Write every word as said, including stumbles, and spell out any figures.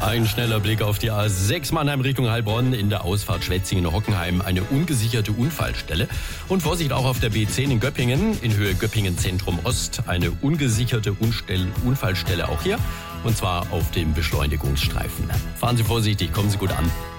Ein schneller Blick auf die A sechs Mannheim Richtung Heilbronn. In der Ausfahrt Schwetzingen-Hockenheim eine ungesicherte Unfallstelle. Und Vorsicht auch auf der B zehn in Göppingen, in Höhe Göppingen Zentrum Ost. Eine ungesicherte Unstell- Unfallstelle auch hier. Und zwar auf dem Beschleunigungsstreifen. Fahren Sie vorsichtig, kommen Sie gut an.